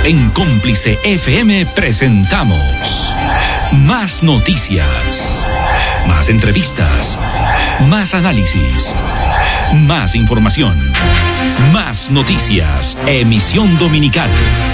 En Cómplice FM presentamos Más Noticias, más entrevistas, más análisis, más información, Más Noticias, emisión dominical.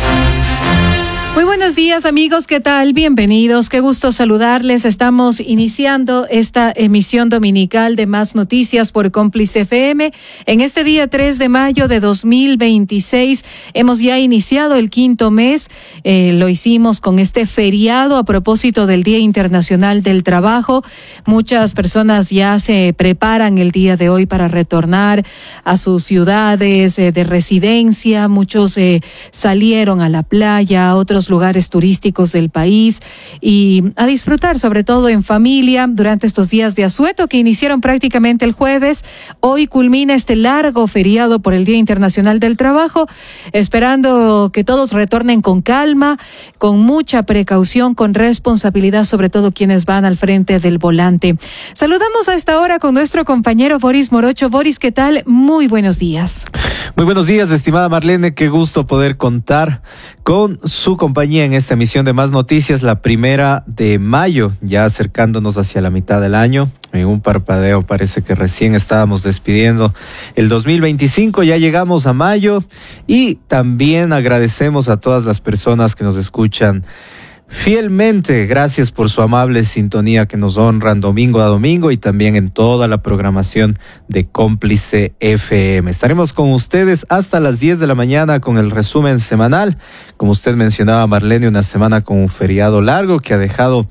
Muy buenos días, amigos, ¿qué tal? Bienvenidos, qué gusto saludarles. Estamos iniciando esta emisión dominical de Más Noticias por Cómplice FM. En este día 3 de mayo de 2026 hemos ya iniciado el quinto mes. Lo hicimos con este feriado a propósito del Día Internacional del Trabajo. Muchas personas ya se preparan el día de hoy para retornar a sus ciudades de residencia. Muchos salieron a la playa, otros lugares turísticos del país y a disfrutar sobre todo en familia durante estos días de asueto que iniciaron prácticamente el jueves. Hoy culmina este largo feriado por el Día Internacional del Trabajo, esperando que todos retornen con calma, con mucha precaución, con responsabilidad, sobre todo quienes van al frente del volante. Saludamos a esta hora con nuestro compañero Boris Morocho. Boris, ¿qué tal? Muy buenos días. Muy buenos días, estimada Marlene. Qué gusto poder contar con su compañía en esta emisión de Más Noticias, la 1 de mayo, ya acercándonos hacia la mitad del año. En un parpadeo parece que recién estábamos despidiendo el 2025, ya llegamos a mayo y también agradecemos a todas las personas que nos escuchan fielmente. Gracias por su amable sintonía que nos honran domingo a domingo y también en toda la programación de Cómplice FM. Estaremos con ustedes hasta las 10 de la mañana con el resumen semanal. Como usted mencionaba, Marlene, una semana con un feriado largo que ha dejado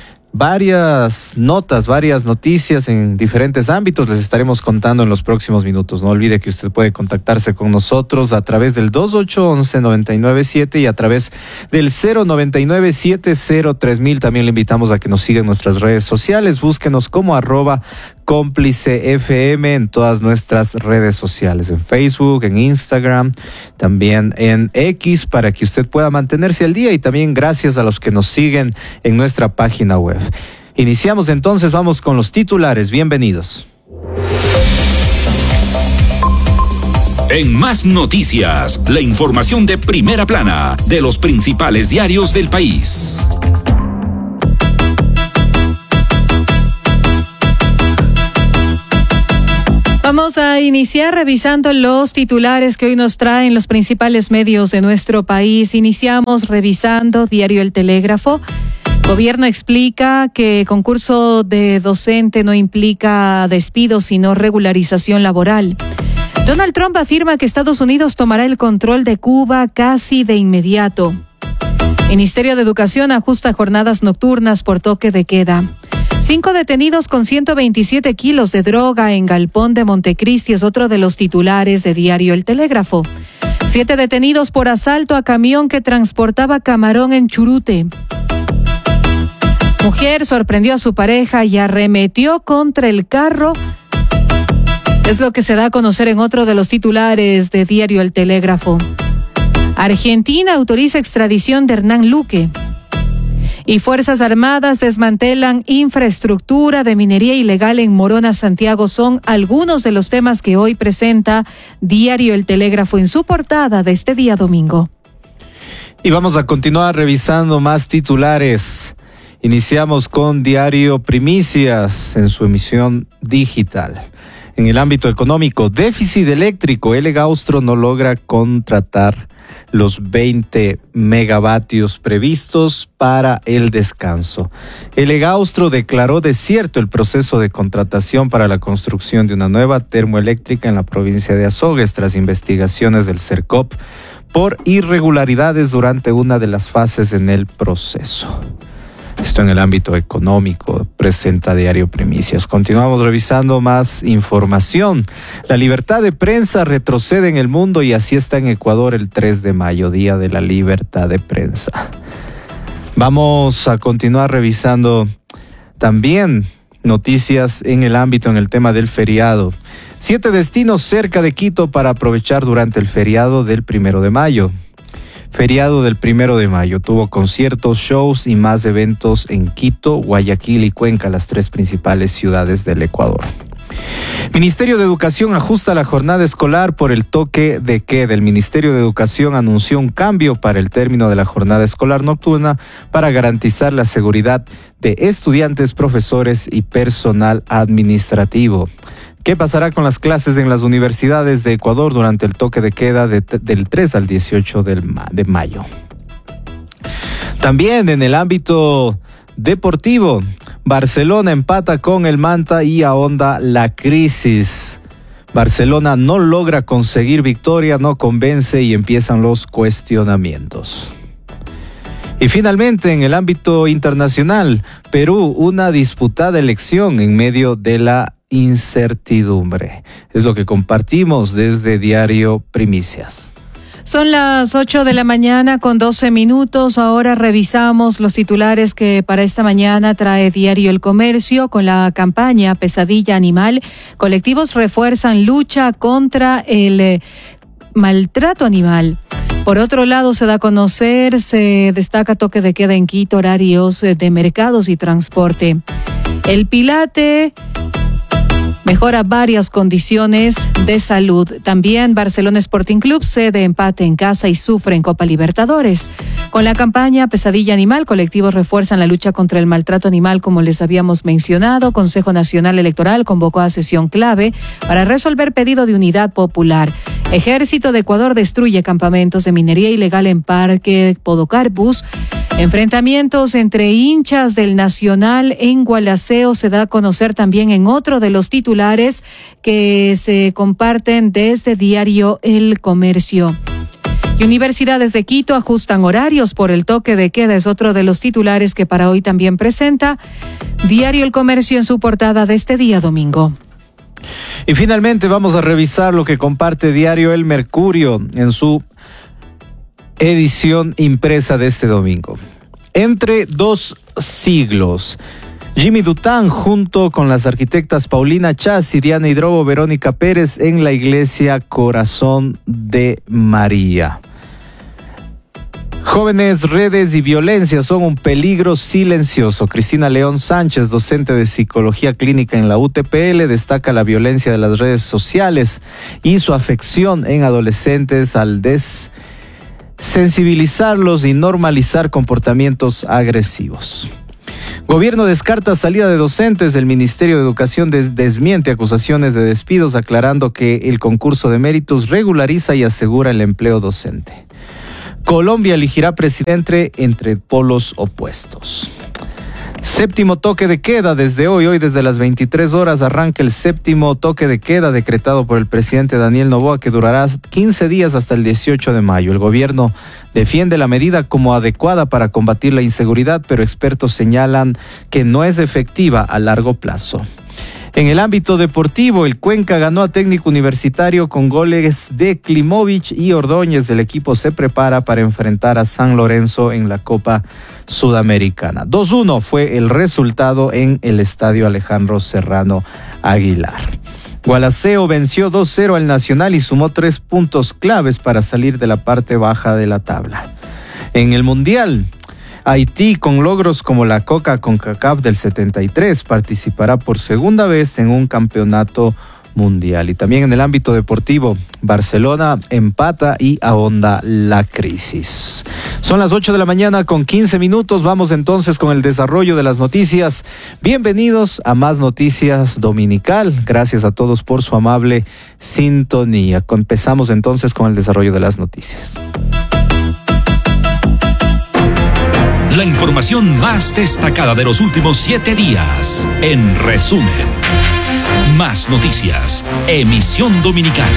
varias notas, varias noticias en diferentes ámbitos. Les estaremos contando en los próximos minutos. No olvide que usted puede contactarse con nosotros a través del 2811-997 y a través del 099-703000. También le invitamos a que nos siga en nuestras redes sociales. Búsquenos como @Cómplice FM en todas nuestras redes sociales, en Facebook, en Instagram, también en X, para que usted pueda mantenerse al día, y también gracias a los que nos siguen en nuestra página web. Iniciamos entonces, vamos con los titulares. Bienvenidos. En Más Noticias, la información de primera plana de los principales diarios del país. Vamos a iniciar revisando los titulares que hoy nos traen los principales medios de nuestro país. Iniciamos revisando Diario El Telégrafo. Gobierno explica que concurso de docente no implica despido, sino regularización laboral. Donald Trump afirma que Estados Unidos tomará el control de Cuba casi de inmediato. Ministerio de Educación ajusta jornadas nocturnas por toque de queda. 5 detenidos con 127 kilos de droga en Galpón de Montecristi es otro de los titulares de Diario El Telégrafo. 7 detenidos por asalto a camión que transportaba camarón en Churute. Mujer sorprendió a su pareja y arremetió contra el carro. Es lo que se da a conocer en otro de los titulares de Diario El Telégrafo. Argentina autoriza extradición de Hernán Luque. Y Fuerzas Armadas desmantelan infraestructura de minería ilegal en Morona, Santiago. Son algunos de los temas que hoy presenta Diario El Telégrafo en su portada de este día domingo. Y vamos a continuar revisando más titulares. Iniciamos con Diario Primicias en su emisión digital. En el ámbito económico, déficit eléctrico. Elegaustro no logra contratar los 20 megavatios previstos para el descanso. Elegaustro declaró desierto el proceso de contratación para la construcción de una nueva termoeléctrica en la provincia de Azogues tras investigaciones del CERCOP por irregularidades durante una de las fases en el proceso. Esto en el ámbito económico, presenta Diario Primicias. Continuamos revisando más información. La libertad de prensa retrocede en el mundo y así está en Ecuador el 3 de mayo, Día de la Libertad de Prensa. Vamos a continuar revisando también noticias en el tema del feriado. 7 destinos cerca de Quito para aprovechar durante el feriado del 1 de mayo. Feriado del 1 de mayo tuvo conciertos, shows y más eventos en Quito, Guayaquil y Cuenca, las 3 principales ciudades del Ecuador. Ministerio de Educación ajusta la jornada escolar por el toque de queda. El Ministerio de Educación anunció un cambio para el término de la jornada escolar nocturna para garantizar la seguridad de estudiantes, profesores y personal administrativo. ¿Qué pasará con las clases en las universidades de Ecuador durante el toque de queda del 3 al 18 de mayo? También en el ámbito deportivo, Barcelona empata con el Manta y ahonda la crisis. Barcelona no logra conseguir victoria, no convence y empiezan los cuestionamientos. Y finalmente, en el ámbito internacional, Perú, una disputada elección en medio de la incertidumbre. Es lo que compartimos desde Diario Primicias. Son las 8 de la mañana con 12 minutos. Ahora revisamos los titulares que para esta mañana trae Diario El Comercio. Con la campaña Pesadilla Animal, colectivos refuerzan lucha contra el maltrato animal. Por otro lado, se da a conocer, se destaca toque de queda en Quito, horarios de mercados y transporte. El Pilate mejora varias condiciones de salud. También Barcelona Sporting Club cede empate en casa y sufre en Copa Libertadores. Con la campaña Pesadilla Animal, colectivos refuerzan la lucha contra el maltrato animal, como les habíamos mencionado. Consejo Nacional Electoral convocó a sesión clave para resolver pedido de unidad popular. Ejército de Ecuador destruye campamentos de minería ilegal en Parque Podocarbus. Enfrentamientos entre hinchas del Nacional en Gualaceo se da a conocer también en otro de los titulares que se comparten desde Diario El Comercio. Y universidades de Quito ajustan horarios por el toque de queda, es otro de los titulares que para hoy también presenta Diario El Comercio en su portada de este día domingo. Y finalmente vamos a revisar lo que comparte Diario El Mercurio en su edición impresa de este domingo. Entre dos siglos, Jimmy Dután junto con las arquitectas Paulina Chas y Diana Hidrobo, Verónica Pérez en la iglesia Corazón de María. Jóvenes, redes y violencia son un peligro silencioso. Cristina León Sánchez, docente de psicología clínica en la UTPL, destaca la violencia de las redes sociales y su afección en adolescentes al sensibilizarlos y normalizar comportamientos agresivos. Gobierno descarta salida de docentes. El Ministerio de Educación desmiente acusaciones de despidos, aclarando que el concurso de méritos regulariza y asegura el empleo docente. Colombia elegirá presidente entre polos opuestos. Séptimo toque de queda desde hoy desde las 23 horas arranca el séptimo toque de queda decretado por el presidente Daniel Noboa, que durará 15 días hasta el 18 de mayo. El gobierno defiende la medida como adecuada para combatir la inseguridad, pero expertos señalan que no es efectiva a largo plazo. En el ámbito deportivo, el Cuenca ganó a Técnico Universitario con goles de Klimovic y Ordóñez. El equipo se prepara para enfrentar a San Lorenzo en la Copa Sudamericana. 2-1 fue el resultado en el Estadio Alejandro Serrano Aguilar. Gualaceo venció 2-0 al Nacional y sumó 3 puntos claves para salir de la parte baja de la tabla. En el Mundial, Haití, con logros como la Copa CONCACAF del 73, participará por segunda vez en un campeonato mundial. Y también en el ámbito deportivo, Barcelona empata y ahonda la crisis. Son las 8 de la mañana con 15 minutos. Vamos entonces con el desarrollo de las noticias. Bienvenidos a Más Noticias Dominical. Gracias a todos por su amable sintonía. Empezamos entonces con el desarrollo de las noticias. La información más destacada de los últimos 7 días. En resumen, Más Noticias, emisión dominical.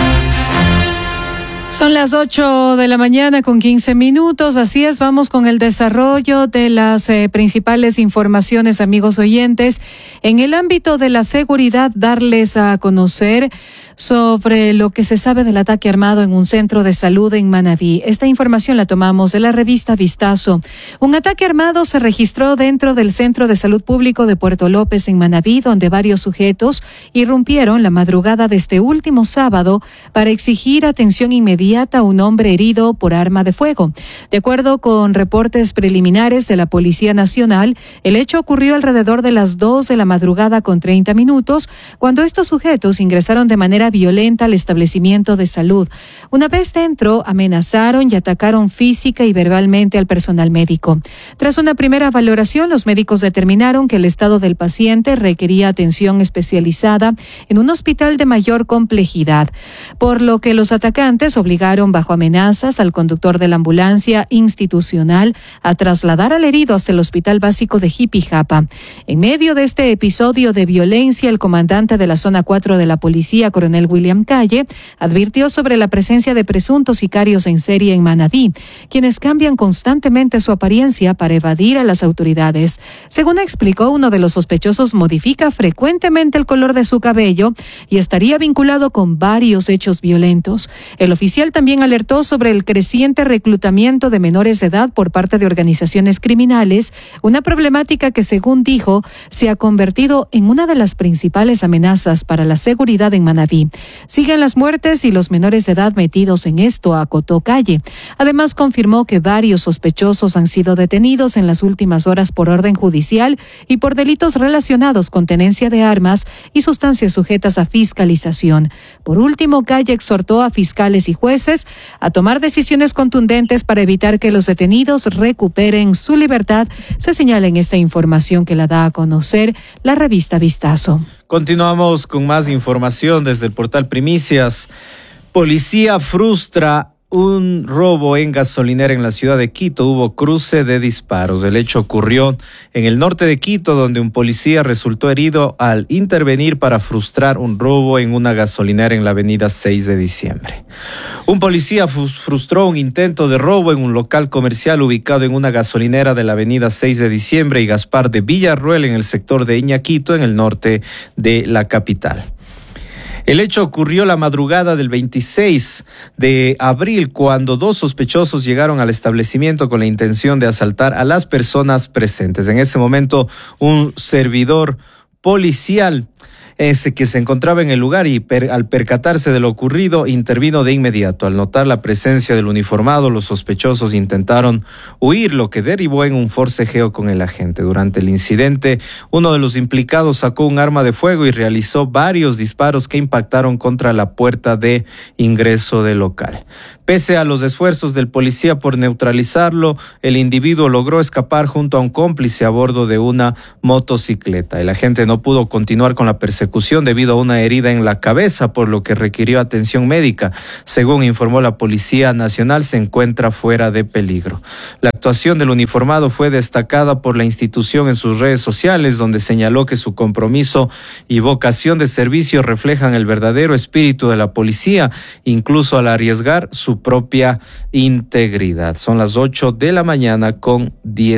Son las 8 de la mañana con 15 minutos. Así es, vamos con el desarrollo de las principales informaciones, amigos oyentes. En el ámbito de la seguridad, darles a conocer sobre lo que se sabe del ataque armado en un centro de salud en Manabí. Esta información la tomamos de la revista Vistazo. Un ataque armado se registró dentro del Centro de Salud Público de Puerto López en Manabí, donde varios sujetos irrumpieron la madrugada de este último sábado para exigir atención inmediata inmediata un hombre herido por arma de fuego. De acuerdo con reportes preliminares de la Policía Nacional, el hecho ocurrió alrededor de las 2 de la madrugada con 30 minutos, cuando estos sujetos ingresaron de manera violenta al establecimiento de salud. Una vez dentro, amenazaron y atacaron física y verbalmente al personal médico. Tras una primera valoración, los médicos determinaron que el estado del paciente requería atención especializada en un hospital de mayor complejidad, por lo que los atacantes obligaron bajo amenazas al conductor de la ambulancia institucional a trasladar al herido hasta el Hospital Básico de Jipijapa. En medio de este episodio de violencia, el comandante de la Zona 4 de la Policía, coronel William Calle, advirtió sobre la presencia de presuntos sicarios en serie en Manabí, quienes cambian constantemente su apariencia para evadir a las autoridades. Según explicó, uno de los sospechosos modifica frecuentemente el color de su cabello y estaría vinculado con varios hechos violentos. El oficial también alertó sobre el creciente reclutamiento de menores de edad por parte de organizaciones criminales, una problemática que, según dijo, se ha convertido en una de las principales amenazas para la seguridad en Manabí. Siguen las muertes y los menores de edad metidos en esto, acotó Calle. Además, confirmó que varios sospechosos han sido detenidos en las últimas horas por orden judicial y por delitos relacionados con tenencia de armas y sustancias sujetas a fiscalización. Por último, Calle exhortó a fiscales y jueces a tomar decisiones contundentes para evitar que los detenidos recuperen su libertad, se señala en esta información que la da a conocer la revista Vistazo. Continuamos con más información desde el portal Primicias. Policía frustra un robo en gasolinera en la ciudad de Quito. Hubo cruce de disparos. El hecho ocurrió en el norte de Quito, donde un policía resultó herido al intervenir para frustrar un robo en una gasolinera en la avenida 6 de diciembre. Un policía frustró un intento de robo en un local comercial ubicado en una gasolinera de la avenida 6 de diciembre y Gaspar de Villarruel en el sector de Iñaquito, en el norte de la capital. El hecho ocurrió la madrugada del 26 de abril, cuando dos sospechosos llegaron al establecimiento con la intención de asaltar a las personas presentes. En ese momento, un servidor policial que se encontraba en el lugar y al percatarse de lo ocurrido intervino de inmediato. Al notar la presencia del uniformado, los sospechosos intentaron huir, lo que derivó en un forcejeo con el agente. Durante el incidente, uno de los implicados sacó un arma de fuego y realizó varios disparos que impactaron contra la puerta de ingreso del local. Pese a los esfuerzos del policía por neutralizarlo, el individuo logró escapar junto a un cómplice a bordo de una motocicleta. El agente no pudo continuar con la persecución debido a una herida en la cabeza, por lo que requirió atención médica. Según informó la Policía Nacional, se encuentra fuera de peligro. La actuación del uniformado fue destacada por la institución en sus redes sociales, donde señaló que su compromiso y vocación de servicio reflejan el verdadero espíritu de la policía, incluso al arriesgar su propia integridad. Son las 8 de la mañana con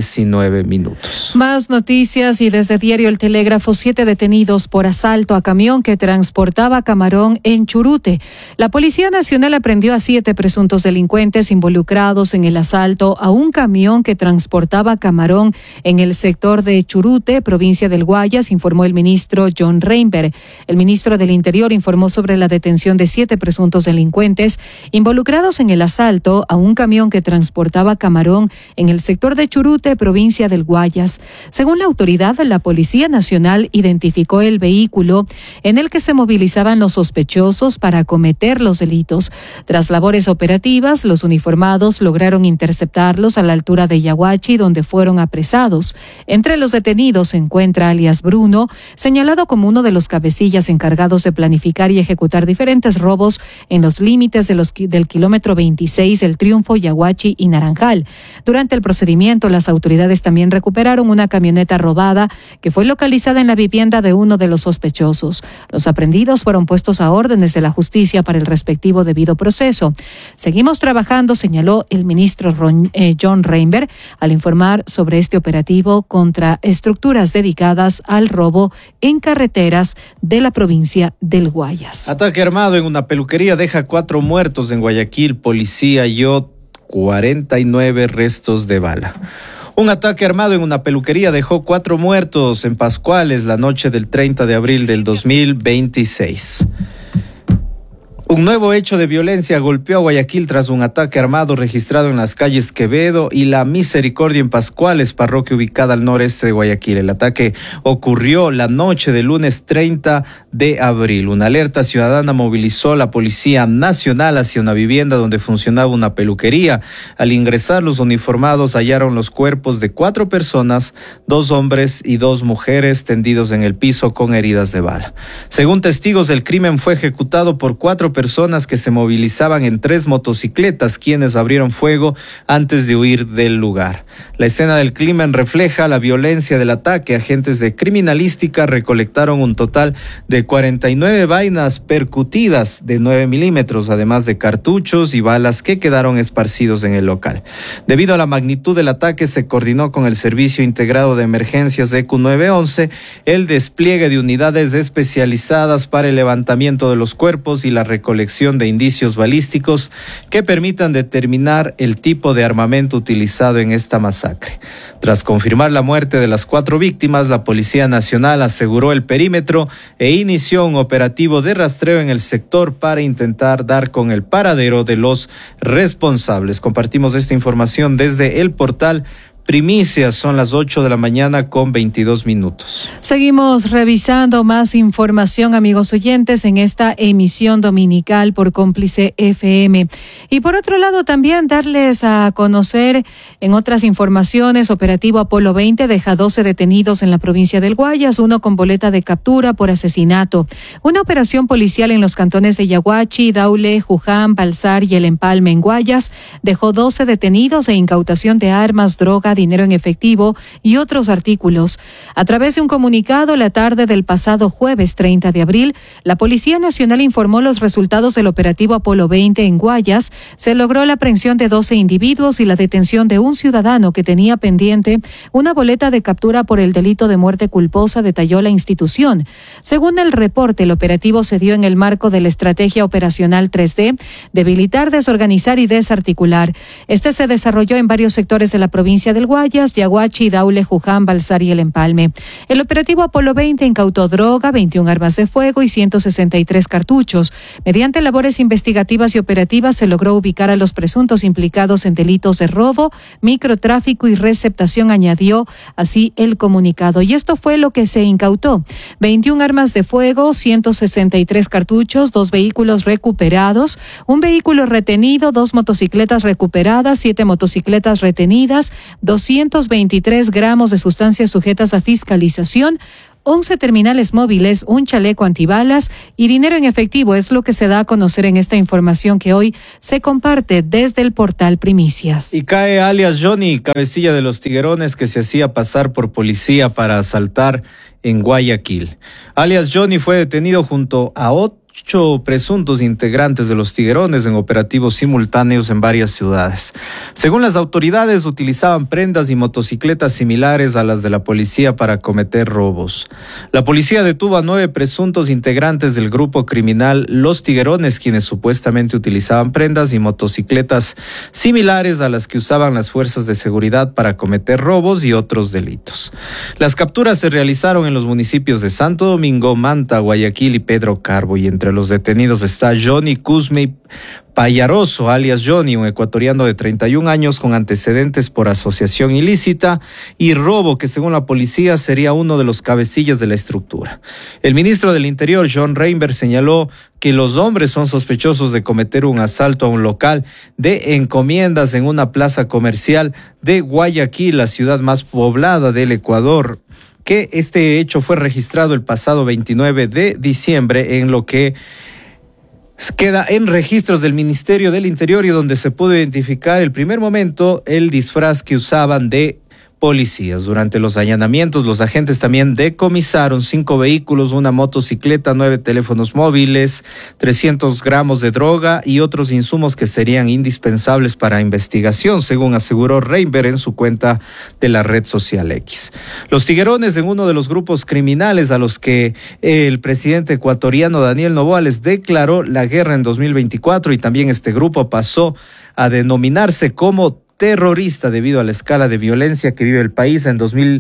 19 minutos. Más noticias y desde Diario El Telégrafo, 7 detenidos por asalto a camión que transportaba camarón en Churute. La Policía Nacional aprendió a 7 presuntos delincuentes involucrados en el asalto a un camión que transportaba camarón en el sector de Churute, provincia del Guayas, informó el ministro John Reinberg. El ministro del Interior informó sobre la detención de 7 presuntos delincuentes involucrados en el asalto a un camión que transportaba camarón en el sector de Churute, provincia del Guayas. Según la autoridad, la Policía Nacional identificó el vehículo en el que se movilizaban los sospechosos para cometer los delitos. Tras labores operativas, los uniformados lograron interceptarlos a la altura de Yaguachi, donde fueron apresados. Entre los detenidos se encuentra alias Bruno, señalado como uno de los cabecillas encargados de planificar y ejecutar diferentes robos en los límites del kilómetro 26, El Triunfo, Yaguachi y Naranjal. Durante el procedimiento, las autoridades también recuperaron una camioneta robada que fue localizada en la vivienda de uno de los sospechosos. Los aprehendidos fueron puestos a órdenes de la justicia para el respectivo debido proceso. Seguimos trabajando, señaló el ministro John Reinberg al informar sobre este operativo contra estructuras dedicadas al robo en carreteras de la provincia del Guayas. Ataque armado en una peluquería deja 4 muertos en Guayaquil. Policía halló 49 restos de bala. Un ataque armado en una peluquería dejó 4 muertos en Pascuales la noche del 30 de abril del 2026. Un nuevo hecho de violencia golpeó a Guayaquil tras un ataque armado registrado en las calles Quevedo y La Misericordia en Pascuales, parroquia ubicada al noreste de Guayaquil. El ataque ocurrió la noche del lunes 30 de abril. Una alerta ciudadana movilizó a la Policía Nacional hacia una vivienda donde funcionaba una peluquería. Al ingresar, los uniformados hallaron los cuerpos de 4 personas, 2 hombres y 2 mujeres tendidos en el piso con heridas de bala. Según testigos, el crimen fue ejecutado por 4 personas que se movilizaban en 3 motocicletas, quienes abrieron fuego antes de huir del lugar. La escena del crimen refleja la violencia del ataque. Agentes de criminalística recolectaron un total de 49 vainas percutidas de 9 milímetros, además de cartuchos y balas que quedaron esparcidos en el local. Debido a la magnitud del ataque, se coordinó con el Servicio Integrado de Emergencias EQ 911 el despliegue de unidades especializadas para el levantamiento de los cuerpos y la recolección de indicios balísticos que permitan determinar el tipo de armamento utilizado en esta masacre. Tras confirmar la muerte de las 4 víctimas, la Policía Nacional aseguró el perímetro e inició un operativo de rastreo en el sector para intentar dar con el paradero de los responsables. Compartimos esta información desde el portal Primicias. Son las 8 de la mañana con 22 minutos. Seguimos revisando más información, amigos oyentes, en esta emisión dominical por Cómplice FM. Y por otro lado, también darles a conocer en otras informaciones, operativo Apolo 20 deja 12 detenidos en la provincia del Guayas, 1 con boleta de captura por asesinato. Una operación policial en los cantones de Yaguachi, Daule, Juján, Balsar y El Empalme en Guayas dejó 12 detenidos e incautación de armas, droga, dinero en efectivo y otros artículos. A través de un comunicado, la tarde del pasado jueves 30 de abril, la Policía Nacional informó los resultados del operativo Apolo 20 en Guayas. Se logró la aprehensión de 12 individuos y la detención de un ciudadano que tenía pendiente una boleta de captura por el delito de muerte culposa, detalló la institución. Según el reporte, el operativo se dio en el marco de la estrategia operacional 3D, debilitar, desorganizar y desarticular. Este se desarrolló en varios sectores de la provincia del Guayas, Yaguachi, Daule, Juján, Balsar y El Empalme. El operativo Apolo 20 incautó droga, 21 armas de fuego y 163 cartuchos. Mediante labores investigativas y operativas se logró ubicar a los presuntos implicados en delitos de robo, microtráfico y receptación, añadió así el comunicado. Y esto fue lo que se incautó: 21 armas de fuego, 163 cartuchos, 2 vehículos recuperados, un vehículo retenido, 2 motocicletas recuperadas, 7 motocicletas retenidas, 223 gramos de sustancias sujetas a fiscalización, 11 terminales móviles, un chaleco antibalas y dinero en efectivo. Es lo que se da a conocer en esta información que hoy se comparte desde el portal Primicias. Y cae alias Johnny, cabecilla de los tiguerones que se hacía pasar por policía para asaltar en Guayaquil. Alias Johnny fue detenido junto a 8 presuntos integrantes de los tiguerones en operativos simultáneos en varias ciudades. Según las autoridades, utilizaban prendas y motocicletas similares a las de la policía para cometer robos. La policía detuvo a 9 presuntos integrantes del grupo criminal Los Tiguerones, quienes supuestamente utilizaban prendas y motocicletas similares a las que usaban las fuerzas de seguridad para cometer robos y otros delitos. Las capturas se realizaron en los municipios de Santo Domingo, Manta, Guayaquil y Pedro Carbo, y entre los detenidos está Johnny Cusme Payaroso, alias Johnny, un ecuatoriano de 31 años con antecedentes por asociación ilícita y robo, que según la policía sería uno de los cabecillas de la estructura. El ministro del Interior, John Reinberg, señaló que los hombres son sospechosos de cometer un asalto a un local de encomiendas en una plaza comercial de Guayaquil, la ciudad más poblada del Ecuador, que este hecho fue registrado el pasado 29 de diciembre en lo que queda en registros del Ministerio del Interior y donde se pudo identificar el primer momento el disfraz que usaban de policías. Durante los allanamientos, los agentes también decomisaron 5 vehículos, una motocicleta, 9 teléfonos móviles, 300 gramos de droga y otros insumos que serían indispensables para investigación, según aseguró Reinberg en su cuenta de la red social X. Los tiguerones, en uno de los grupos criminales a los que el presidente ecuatoriano Daniel Noboa les declaró la guerra en 2024, y también este grupo pasó a denominarse como terrorista debido a la escala de violencia que vive el país. En 2000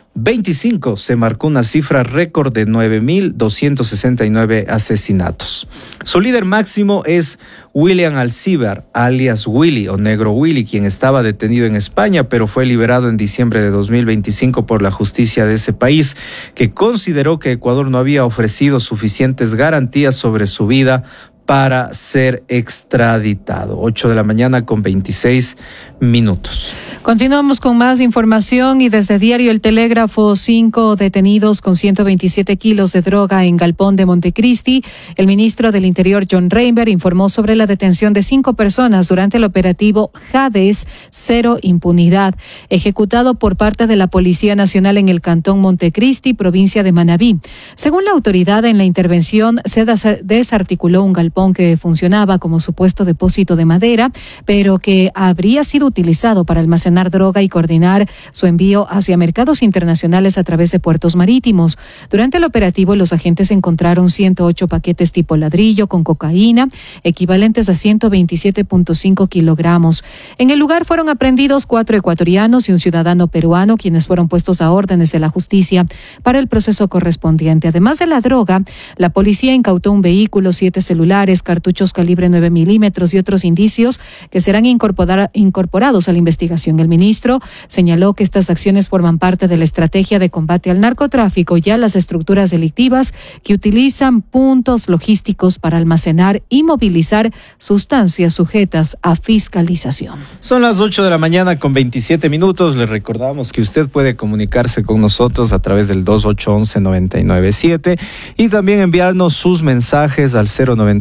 25 se marcó una cifra récord de 9.269 asesinatos. Su líder máximo es William Alcíbar, alias Willy o Negro Willy, quien estaba detenido en España, pero fue liberado en diciembre de 2025 por la justicia de ese país, que consideró que Ecuador no había ofrecido suficientes garantías sobre su vida para ser extraditado. 8:26 a.m. Continuamos con más información y desde Diario El Telégrafo, 5 detenidos con 127 kilos de droga en Galpón de Montecristi. El ministro del Interior, John Reinberg, informó sobre la detención de 5 personas durante el operativo Hades Cero Impunidad, ejecutado por parte de la Policía Nacional en el Cantón Montecristi, provincia de Manabí. Según la autoridad, en la intervención se desarticuló un galpón que funcionaba como supuesto depósito de madera, pero que habría sido utilizado para almacenar droga y coordinar su envío hacia mercados internacionales a través de puertos marítimos. Durante el operativo, los agentes encontraron 108 paquetes tipo ladrillo con cocaína, equivalentes a 127.5 kilogramos. En el lugar fueron aprehendidos 4 ecuatorianos y un ciudadano peruano, quienes fueron puestos a órdenes de la justicia para el proceso correspondiente. Además de la droga, la policía incautó un vehículo, 7 celulares, cartuchos calibre 9 milímetros y otros indicios que serán incorporados a la investigación. El ministro señaló que estas acciones forman parte de la estrategia de combate al narcotráfico y a las estructuras delictivas que utilizan puntos logísticos para almacenar y movilizar sustancias sujetas a fiscalización. Son las 8:27 a.m. Le recordamos que usted puede comunicarse con nosotros a través del 2811-997 y también enviarnos sus mensajes al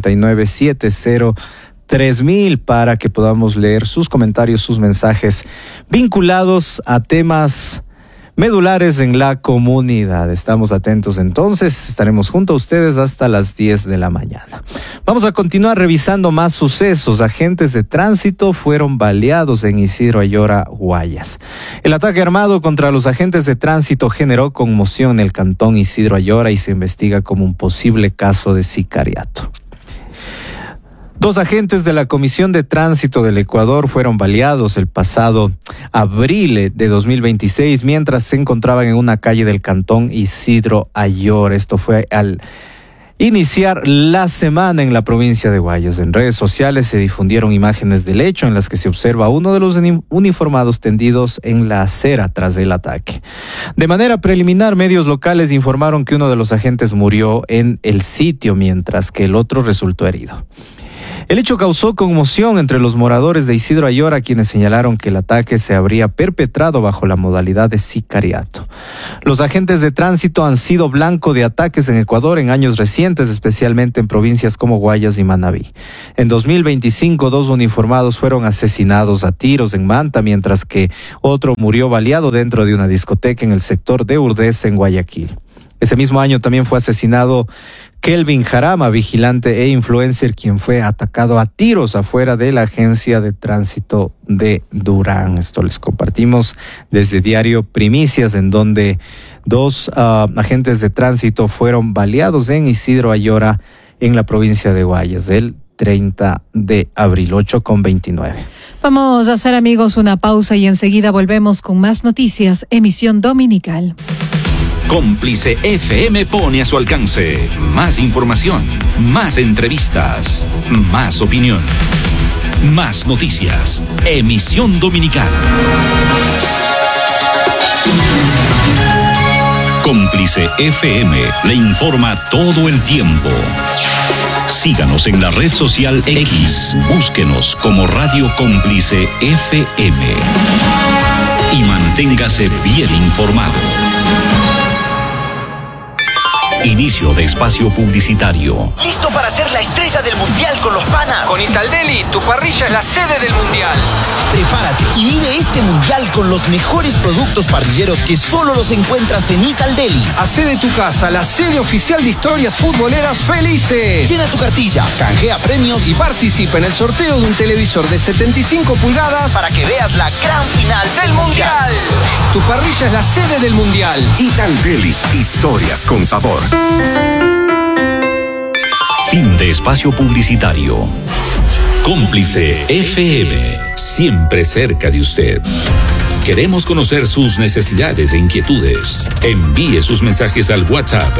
099-70-3000 para que podamos leer sus comentarios, sus mensajes vinculados a temas medulares en la comunidad. Estamos atentos entonces, estaremos junto a ustedes hasta las 10 de la mañana. Vamos a continuar revisando más sucesos. Agentes de tránsito fueron baleados en Isidro Ayora, Guayas. El ataque armado contra los agentes de tránsito generó conmoción en el cantón Isidro Ayora y se investiga como un posible caso de sicariato. 2 agentes de la Comisión de Tránsito del Ecuador fueron baleados el pasado abril de 2026 mientras se encontraban en una calle del cantón Isidro Ayora. Esto fue al iniciar la semana en la provincia de Guayas. En redes sociales se difundieron imágenes del hecho en las que se observa a uno de los uniformados tendidos en la acera tras el ataque. De manera preliminar, medios locales informaron que uno de los agentes murió en el sitio mientras que el otro resultó herido. El hecho causó conmoción entre los moradores de Isidro Ayora, quienes señalaron que el ataque se habría perpetrado bajo la modalidad de sicariato. Los agentes de tránsito han sido blanco de ataques en Ecuador en años recientes, especialmente en provincias como Guayas y Manabí. En 2025, 2 uniformados fueron asesinados a tiros en Manta, mientras que otro murió baleado dentro de una discoteca en el sector de Urdesa, en Guayaquil. Ese mismo año también fue asesinado Kelvin Jarama, vigilante e influencer, quien fue atacado a tiros afuera de la agencia de tránsito de Durán. Esto les compartimos desde Diario Primicias, en donde 2 agentes de tránsito fueron baleados en Isidro Ayora, en la provincia de Guayas, el 30 de abril, 8:29. Vamos a hacer, amigos, una pausa y enseguida volvemos con más noticias, emisión dominical. Cómplice FM pone a su alcance más información, más entrevistas, más opinión, más noticias. Emisión dominical. Cómplice FM le informa todo el tiempo. Síganos en la red social X. Búsquenos como Radio Cómplice FM. Y manténgase bien informado. Inicio de espacio publicitario. ¿Listo para ser la estrella del mundial con los panas? Con Italdeli, tu parrilla es la sede del mundial. Prepárate y vive este mundial con los mejores productos parrilleros que solo los encuentras en Italdeli. Hacé de tu casa la sede oficial de historias futboleras felices. Llena tu cartilla, canjea premios y participa en el sorteo de un televisor de 75 pulgadas para que veas la gran final del mundial. Tu parrilla es la sede del mundial. Italdeli, historias con sabor. Fin de espacio publicitario. Cómplice FM, siempre cerca de usted. Queremos conocer sus necesidades e inquietudes. Envíe sus mensajes al WhatsApp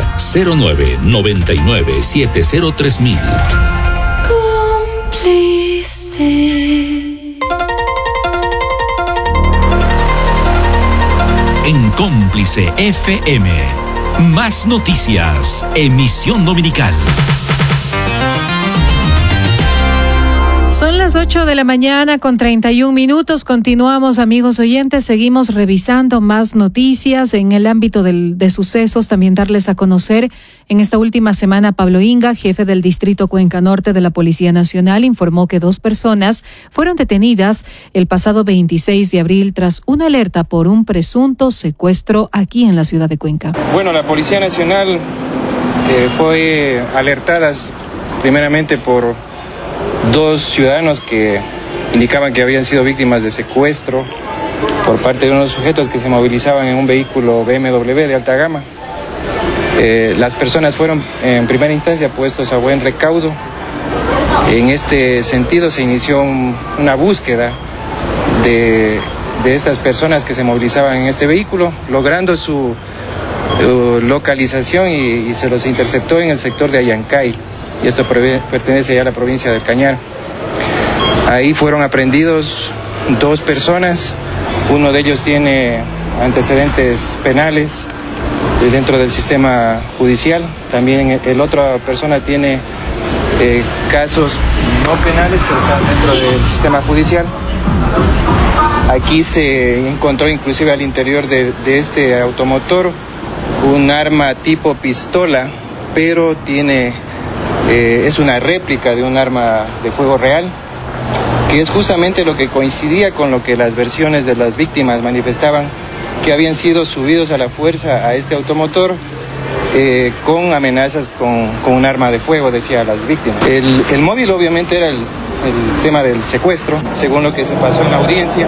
0999703000. En Cómplice FM, más noticias, emisión dominical. Son las 8 de la mañana con 31 minutos. Continuamos, amigos oyentes. Seguimos revisando más noticias en el ámbito de sucesos. También darles a conocer en esta última semana, Pablo Inga, jefe del Distrito Cuenca Norte de la Policía Nacional, informó que 2 personas fueron detenidas el pasado 26 de abril tras una alerta por un presunto secuestro aquí en la ciudad de Cuenca. Bueno, la Policía Nacional fue alertada primeramente por 2 ciudadanos que indicaban que habían sido víctimas de secuestro por parte de unos sujetos que se movilizaban en un vehículo BMW de alta gama. Las personas fueron en primera instancia puestos a buen recaudo. En este sentido se inició una búsqueda de estas personas que se movilizaban en este vehículo, logrando su localización y se los interceptó en el sector de Ayancay. Y esto pertenece ya a la provincia del Cañar. Ahí fueron aprehendidos 2 personas, uno de ellos tiene antecedentes penales dentro del sistema judicial, también el otra persona tiene casos no penales, pero están dentro del sistema judicial. Aquí se encontró inclusive al interior de este automotor un arma tipo pistola, pero es una réplica de un arma de fuego real, que es justamente lo que coincidía con lo que las versiones de las víctimas manifestaban, que habían sido subidos a la fuerza a este automotor con amenazas con un arma de fuego, decía las víctimas. El móvil obviamente era el tema del secuestro, según lo que se pasó en la audiencia.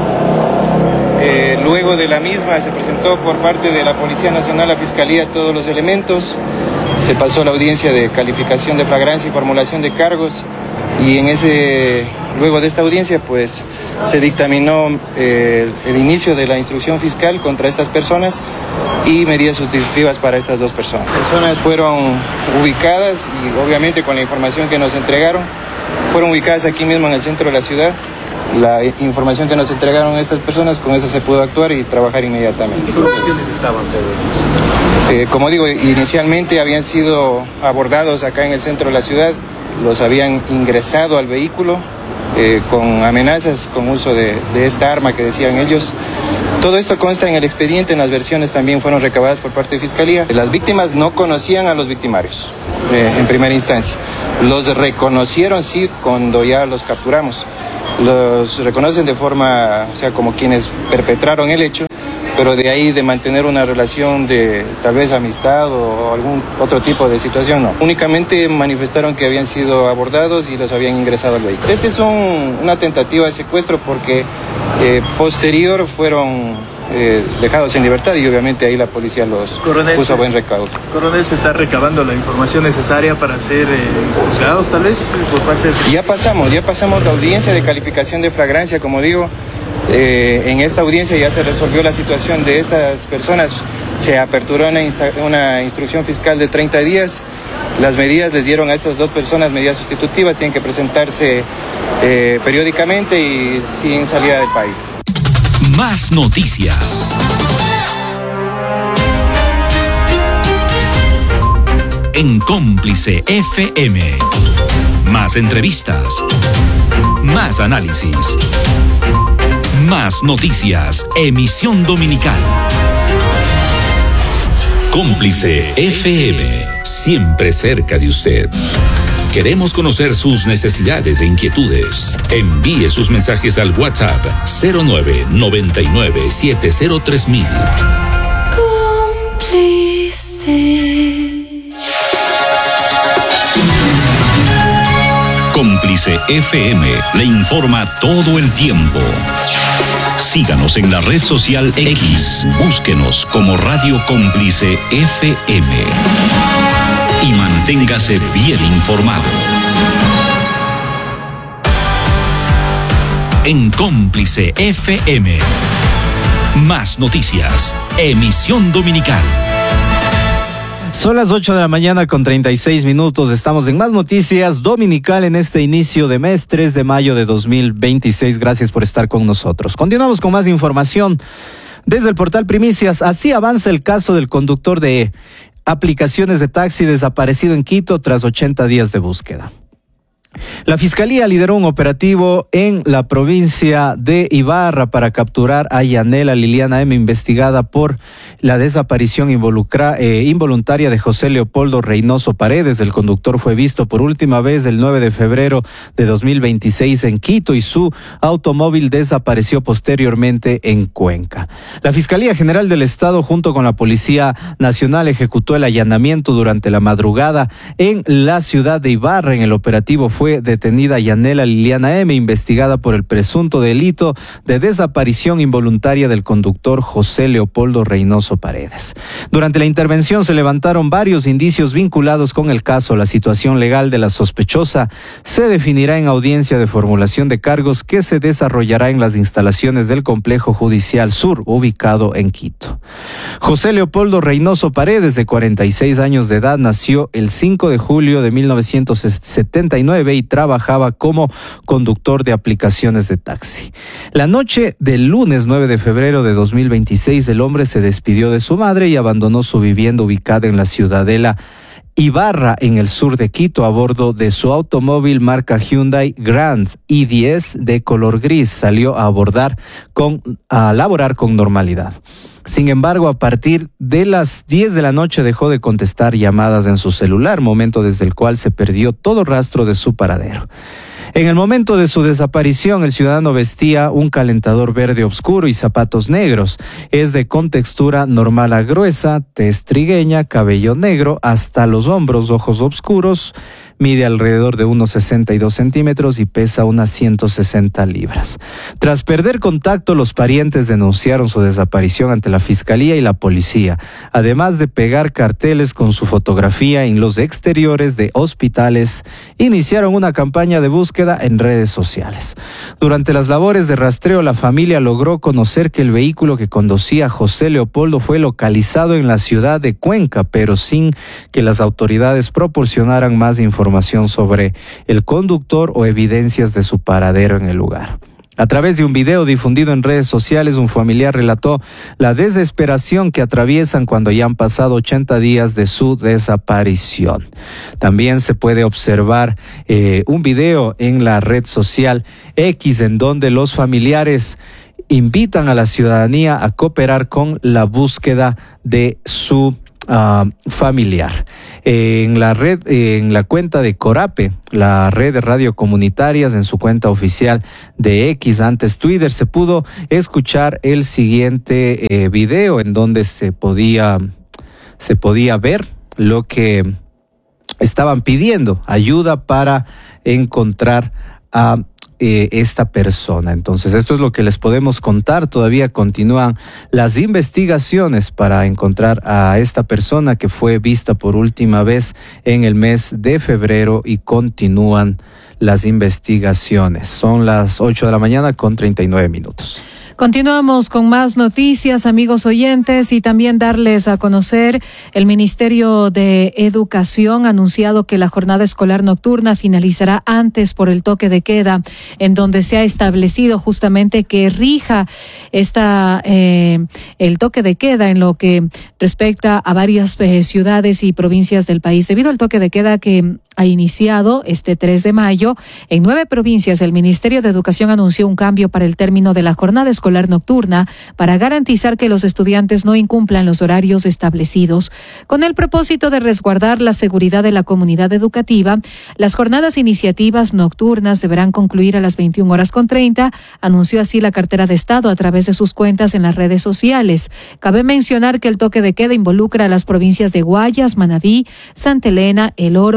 Luego de la misma se presentó por parte de la Policía Nacional a Fiscalía todos los elementos. Se pasó la audiencia de calificación de flagrancia y formulación de cargos y luego de esta audiencia pues se dictaminó el inicio de la instrucción fiscal contra estas personas y medidas sustitutivas para estas 2 personas. Las personas fueron ubicadas y obviamente con la información que nos entregaron, fueron ubicadas aquí mismo en el centro de la ciudad. La información que nos entregaron estas personas, con eso se pudo actuar y trabajar inmediatamente. ¿Qué condiciones estaban todos? Como digo, inicialmente habían sido abordados acá en el centro de la ciudad, los habían ingresado al vehículo con amenazas, con uso de esta arma que decían ellos. Todo esto consta en el expediente, en las versiones también fueron recabadas por parte de Fiscalía. Las víctimas no conocían a los victimarios en primera instancia. Los reconocieron sí cuando ya los capturamos. Los reconocen de forma, o sea, como quienes perpetraron el hecho, pero de ahí de mantener una relación de tal vez amistad o algún otro tipo de situación, no. Únicamente manifestaron que habían sido abordados y los habían ingresado al vehículo. Este es una tentativa de secuestro porque posterior fueron dejados en libertad y obviamente ahí la policía los puso a buen recaudo. Coronel, ¿se está recabando la información necesaria para ser juzgados tal vez por parte de... Ya pasamos la audiencia de calificación de flagrancia, como digo. En esta audiencia ya se resolvió la situación de estas personas, se aperturó una instrucción fiscal de 30 días, las medidas les dieron a estas 2 personas medidas sustitutivas, tienen que presentarse periódicamente y sin salida del país. Más noticias. En Cómplice FM. Más entrevistas. Más análisis. Más noticias, emisión dominical. Cómplice FM, siempre cerca de usted. Queremos conocer sus necesidades e inquietudes. Envíe sus mensajes al WhatsApp 0999703000. Cómplice FM le informa todo el tiempo. Síganos en la red social X. Búsquenos como Radio Cómplice FM. Y manténgase bien informado. En Cómplice FM. Más Noticias, emisión dominical. Son las 8 de la mañana con 36 minutos. Estamos en Más Noticias dominical en este inicio de mes, 3 de mayo de 2026. Gracias por estar con nosotros. Continuamos con más información desde el portal Primicias. Así avanza el caso del conductor de aplicaciones de taxi desaparecido en Quito tras 80 días de búsqueda. La Fiscalía lideró un operativo en la provincia de Ibarra para capturar a Yanela Liliana M., investigada por la desaparición involuntaria de José Leopoldo Reynoso Paredes. El conductor fue visto por última vez el 9 de febrero de 2026 en Quito y su automóvil desapareció posteriormente en Cuenca. La Fiscalía General del Estado junto con la Policía Nacional ejecutó el allanamiento durante la madrugada en la ciudad de Ibarra. En el operativo fue detenida Yanela Liliana M., investigada por el presunto delito de desaparición involuntaria del conductor José Leopoldo Reynoso Paredes. Durante la intervención se levantaron varios indicios vinculados con el caso. La situación legal de la sospechosa se definirá en audiencia de formulación de cargos que se desarrollará en las instalaciones del Complejo Judicial Sur, ubicado en Quito. José Leopoldo Reynoso Paredes, de 46 años de edad, nació el 5 de julio de 1979 y trabajaba como conductor de aplicaciones de taxi. La noche del lunes 9 de febrero de 2026, el hombre se despidió de su madre y abandonó su vivienda ubicada en la Ciudadela Ibarra, en el sur de Quito, a bordo de su automóvil marca Hyundai Grand i10 de color gris. Salió a laborar con normalidad. Sin embargo, a partir de las 10 de la noche dejó de contestar llamadas en su celular, momento desde el cual se perdió todo rastro de su paradero. En el momento de su desaparición, el ciudadano vestía un calentador verde oscuro y zapatos negros. Es de contextura normal a gruesa, tez trigueña, cabello negro hasta los hombros, ojos oscuros, mide alrededor de unos 62 centímetros y pesa unas 160 libras. Tras perder contacto, los parientes denunciaron su desaparición ante la Fiscalía y la Policía, además de pegar carteles con su fotografía en los exteriores de hospitales. Iniciaron una campaña de búsqueda en redes sociales. Durante las labores de rastreo, la familia logró conocer que el vehículo que conducía José Leopoldo fue localizado en la ciudad de Cuenca, pero sin que las autoridades proporcionaran más información sobre el conductor o evidencias de su paradero en el lugar. A través de un video difundido en redes sociales, un familiar relató la desesperación que atraviesan cuando ya han pasado 80 días de su desaparición. También se puede observar un video en la red social X, en donde los familiares invitan a la ciudadanía a cooperar con la búsqueda de su familiar. En la cuenta de Corape, la red de radio comunitarias, en su cuenta oficial de X, antes Twitter, se pudo escuchar el siguiente video en donde se podía ver lo que estaban pidiendo: ayuda para encontrar a esta persona. Entonces, esto es lo que les podemos contar. Todavía continúan las investigaciones para encontrar a esta persona que fue vista por última vez en el mes de febrero, y continúan las investigaciones. Son las 8 de la mañana con 39 minutos. Continuamos con más noticias, amigos oyentes, y también darles a conocer: el Ministerio de Educación ha anunciado que la jornada escolar nocturna finalizará antes por el toque de queda, en donde se ha establecido justamente que rija el toque de queda en lo que respecta a varias ciudades y provincias del país. Debido al toque de queda que ha iniciado este 3 de mayo en 9 provincias, el Ministerio de Educación anunció un cambio para el término de la jornada escolar nocturna para garantizar que los estudiantes no incumplan los horarios establecidos. Con el propósito de resguardar la seguridad de la comunidad educativa, las jornadas iniciativas nocturnas deberán concluir a las 21:30, anunció así la cartera de Estado a través de sus cuentas en las redes sociales. Cabe mencionar que el toque de queda involucra a las provincias de Guayas, Manabí, Santa Elena, El Oro, Los Ríos,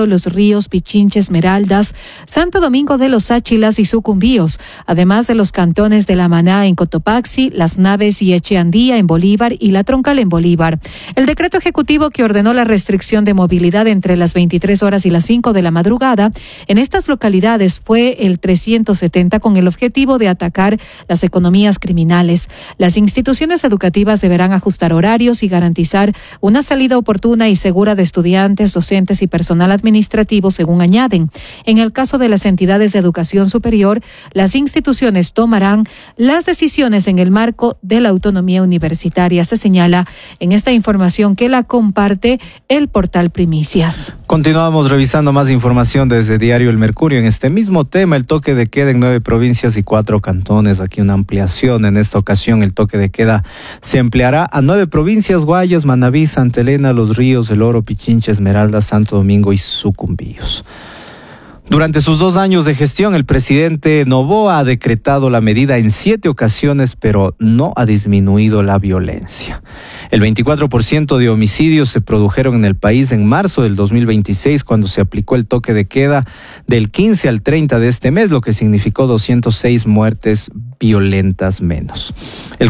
Ríos, Pichincha, Esmeraldas, Santo Domingo de los Áchilas y Sucumbíos, además de los cantones de La Maná en Cotopaxi, Las Naves y Echeandía en Bolívar y La Troncal en Bolívar. El decreto ejecutivo que ordenó la restricción de movilidad entre las 23 horas y las 5 de la madrugada en estas localidades fue el 370 con el objetivo de atacar las economías criminales. Las instituciones educativas deberán ajustar horarios y garantizar una salida oportuna y segura de estudiantes, docentes y personal administrativo, según añaden. En el caso de las entidades de educación superior, las instituciones tomarán las decisiones en el marco de la autonomía universitaria, se señala en esta información que la comparte el portal Primicias. Continuamos revisando más información desde Diario El Mercurio. En este mismo tema, el toque de queda en 9 provincias y 4 cantones. Aquí una ampliación. En esta ocasión, el toque de queda se ampliará a 9 provincias: Guayas, Manabí, Santa Elena, Los Ríos, El Oro, Pichincha, Esmeraldas, Santo Domingo y Sucumbíos. Durante sus 2 años de gestión, el presidente Noboa ha decretado la medida en 7 ocasiones, pero no ha disminuido la violencia. El 24% de homicidios se produjeron en el país en marzo del 2026, cuando se aplicó el toque de queda del 15 al 30 de este mes, lo que significó 206 muertes violentas menos. El